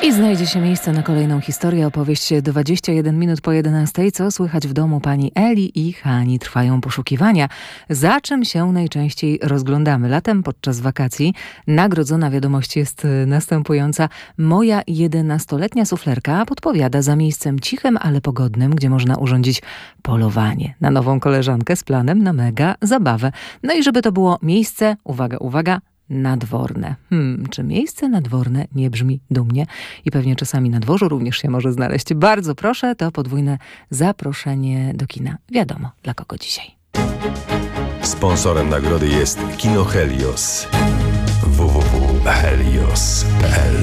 I znajdzie się miejsce na kolejną historię, opowieść 21 minut po 11. Co słychać w domu pani Eli i Hani? Trwają poszukiwania. Za czym się najczęściej rozglądamy? Latem podczas wakacji nagrodzona wiadomość jest następująca. Moja 11-letnia suflerka podpowiada za miejscem cichym, ale pogodnym, gdzie można urządzić polowanie na nową koleżankę z planem na mega zabawę. No i żeby to było miejsce, uwaga, uwaga, nadworne. Czy miejsce nadworne nie brzmi dumnie? I pewnie czasami na dworzu również się może znaleźć. Bardzo proszę, to podwójne zaproszenie do kina. Wiadomo, dla kogo dzisiaj. Sponsorem nagrody jest Kino Helios. www.helios.pl